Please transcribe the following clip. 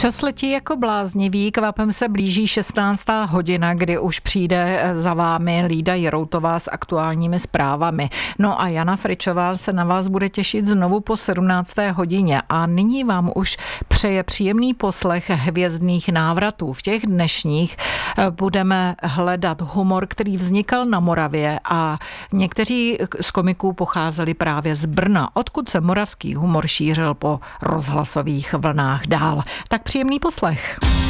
Čas letí jako bláznivý, kvapem se blíží 16. hodina, kdy už přijde za vámi Lída Jiroutová s aktuálními zprávami. No a Jana Fričová se na vás bude těšit znovu po 17. hodině a nyní vám už přeje příjemný poslech Hvězdných návratů. V těch dnešních budeme hledat humor, který vznikal na Moravě a někteří z komiků pocházeli právě z Brna, odkud se moravský humor šířil po rozhlasových vlnách dál. Tak příjemný poslech.